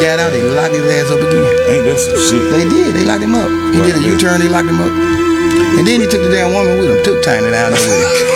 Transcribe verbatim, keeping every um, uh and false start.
got out, they locked his ass up again. Ain't that some shit? They did. They locked him up. He Right, did a man. U-turn. They locked him up. And then he took the damn woman with him. Took Tiny down there with him.